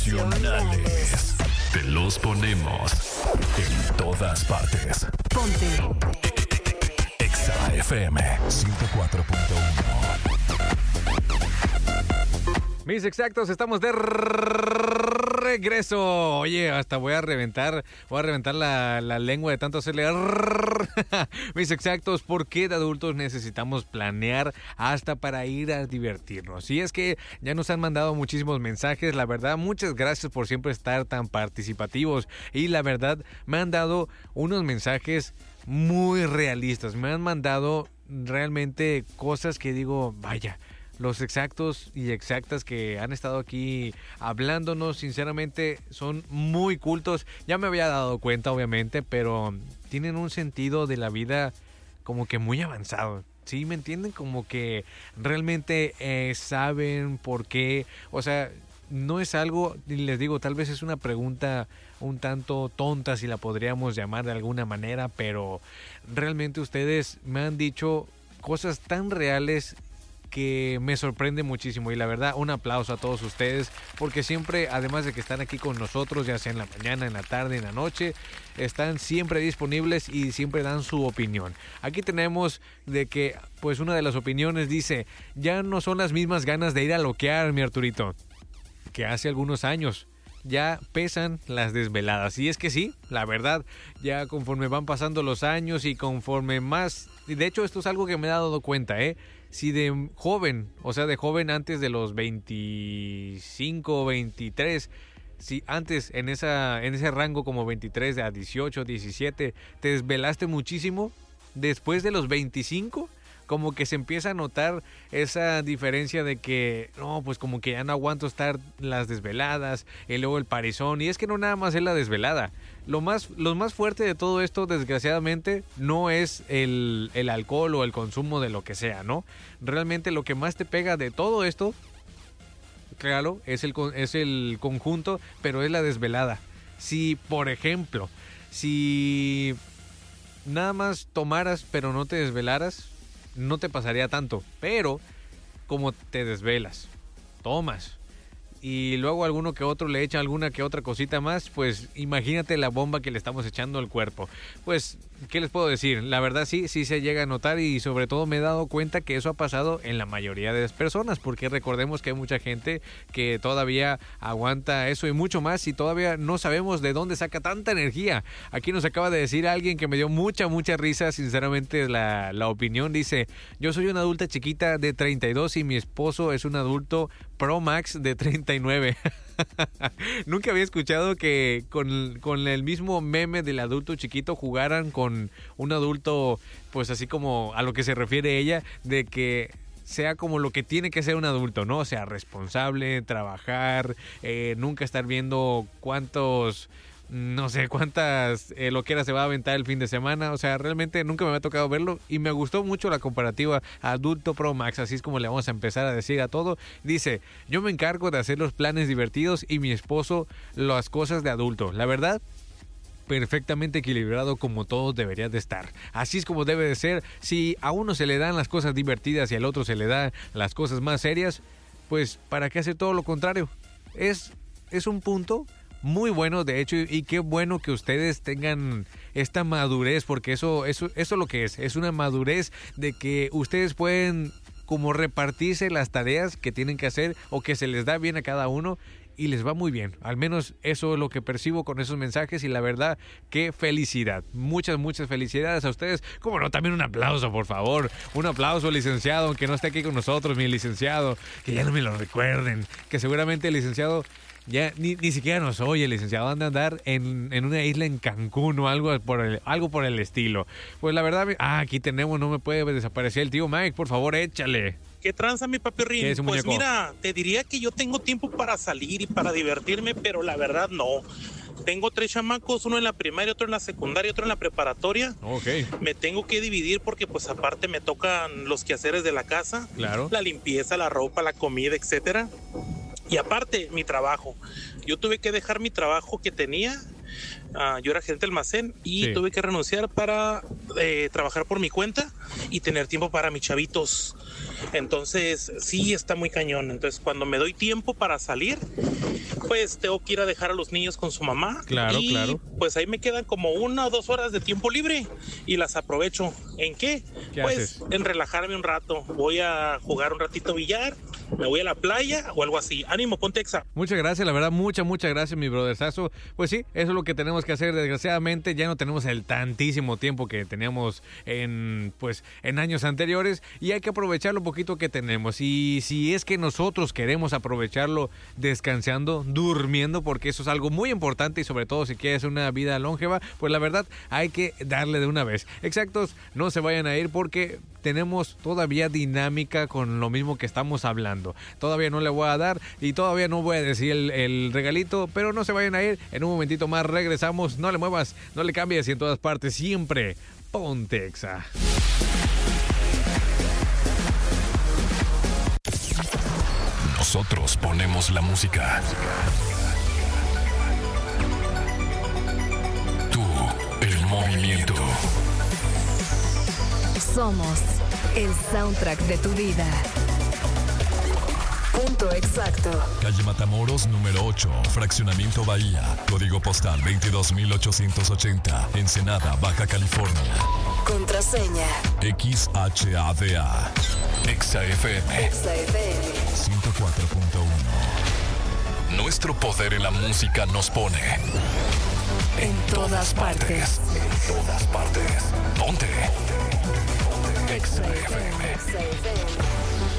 Nacionales. Te los ponemos en todas partes. Ponte Exa FM 104.1. Mis exactos, estamos de regreso. Oye, hasta voy a reventar la lengua de tanto hacerle mis exactos. ¿Por qué de adultos necesitamos planear hasta para ir a divertirnos? Y es que ya nos han mandado muchísimos mensajes. La verdad, muchas gracias por siempre estar tan participativos. Y la verdad, me han dado unos mensajes muy realistas. Me han mandado realmente cosas que digo, vaya, los exactos y exactas que han estado aquí hablándonos, sinceramente, son muy cultos. Ya me había dado cuenta, obviamente, pero tienen un sentido de la vida como que muy avanzado. ¿Sí? ¿Me entienden? Como que realmente saben por qué. O sea, no es algo, y les digo, tal vez es una pregunta un tanto tonta, si la podríamos llamar de alguna manera, pero realmente ustedes me han dicho cosas tan reales que me sorprende muchísimo. Y la verdad, un aplauso a todos ustedes, porque siempre, además de que están aquí con nosotros, ya sea en la mañana, en la tarde, en la noche, están siempre disponibles y siempre dan su opinión. Aquí tenemos de que, pues una de las opiniones dice, ya no son las mismas ganas de ir a loquear, mi Arturito, que hace algunos años. Ya pesan las desveladas. Y es que sí, la verdad, ya conforme van pasando los años y conforme más... Y de hecho, esto es algo que me he dado cuenta, si de joven, o sea, de joven antes de los 25, 23, si antes en ese rango como 23 a 18, 17, te desvelaste muchísimo, después de los 25, como que se empieza a notar esa diferencia de que, no, pues como que ya no aguanto estar las desveladas, y luego el parizón, y es que no nada más es la desvelada. Lo más fuerte de todo esto, desgraciadamente, no es el alcohol o el consumo de lo que sea, ¿no? Realmente lo que más te pega de todo esto, claro, es el conjunto, pero es la desvelada. Si, por ejemplo, si nada más tomaras pero no te desvelaras, no te pasaría tanto. Pero como te desvelas, tomas y luego alguno que otro le echa alguna que otra cosita más, pues imagínate la bomba que le estamos echando al cuerpo. Pues, ¿qué les puedo decir? La verdad sí se llega a notar, y sobre todo me he dado cuenta que eso ha pasado en la mayoría de las personas, porque recordemos que hay mucha gente que todavía aguanta eso y mucho más, y todavía no sabemos de dónde saca tanta energía. Aquí nos acaba de decir alguien que me dio mucha risa, sinceramente, la opinión. Dice, yo soy una adulta chiquita de 32 y mi esposo es un adulto Pro Max de 39. Nunca había escuchado que con el mismo meme del adulto chiquito jugaran con un adulto, pues así como a lo que se refiere ella, de que sea como lo que tiene que ser un adulto, ¿no? O sea, responsable, trabajar, nunca estar viendo cuántas loqueras se va a aventar el fin de semana. O sea, realmente nunca me había tocado verlo, y me gustó mucho la comparativa adulto Pro Max, así es como le vamos a empezar a decir a todo. Dice, yo me encargo de hacer los planes divertidos y mi esposo las cosas de adulto. La verdad, perfectamente equilibrado, como todo debería de estar. Así es como debe de ser. Si a uno se le dan las cosas divertidas y al otro se le dan las cosas más serias, pues ¿para qué hacer todo lo contrario? Es un punto muy bueno, de hecho, y qué bueno que ustedes tengan esta madurez, porque eso es lo que es una madurez de que ustedes pueden como repartirse las tareas que tienen que hacer o que se les da bien a cada uno, y les va muy bien. Al menos eso es lo que percibo con esos mensajes, y la verdad, qué felicidad. Muchas felicidades a ustedes. Como no, también un aplauso, por favor. Un aplauso, licenciado, aunque no esté aquí con nosotros, mi licenciado, que ya no me lo recuerden, que seguramente el licenciado ya ni siquiera nos oye. El licenciado anda a andar en una isla en Cancún o algo por el estilo. Pues la verdad, aquí tenemos, no me puede desaparecer el tío Mike, por favor, échale. ¿Qué tranza, mi papirrín? ¿Qué es, pues muñeco? Mira, te diría que yo tengo tiempo para salir y para divertirme, pero la verdad no. Tengo 3 chamacos, uno en la primaria, otro en la secundaria, otro en la preparatoria. Okay. Me tengo que dividir porque pues aparte me tocan los quehaceres de la casa. Claro. La limpieza, la ropa, la comida, etcétera. Y aparte, mi trabajo. Yo tuve que dejar mi trabajo que tenía Yo era gerente de almacén y Sí. tuve que renunciar para trabajar por mi cuenta y tener tiempo para mis chavitos. Entonces, sí, está muy cañón. Entonces, cuando me doy tiempo para salir, pues tengo que ir a dejar a los niños con su mamá. Claro, y claro. pues ahí me quedan como 1 o 2 horas de tiempo libre y las aprovecho. ¿En qué? ¿Qué Pues haces? en relajarme un rato. Voy a jugar un ratito billar, me voy a la playa o algo así. Ánimo, ponte exa. Muchas gracias, la verdad, muchas gracias, mi brotherzazo. Pues sí, eso es lo que tenemos que hacer. Desgraciadamente ya no tenemos el tantísimo tiempo que teníamos en años anteriores y hay que aprovechar lo poquito que tenemos. Y si es que nosotros queremos aprovecharlo descansando, durmiendo, porque eso es algo muy importante y sobre todo si quieres una vida longeva, pues la verdad hay que darle de una vez. Exactos, no se vayan a ir porque tenemos todavía dinámica con lo mismo que estamos hablando. Todavía no le voy a dar y todavía no voy a decir el regalito, pero no se vayan a ir. En un momentito más regresamos. No le muevas, no le cambies y en todas partes siempre ponte Exa. Nosotros ponemos la música. Tú, el movimiento. Somos el soundtrack de tu vida. Punto exacto. Calle Matamoros, número 8, Fraccionamiento Bahía. Código postal 22880. Ensenada, Baja California. Contraseña. XHADA. Exa FM Exa FM. 104.1. Nuestro poder en la música nos pone En todas partes. En todas partes. Ponte. Exa FM. Exa FM.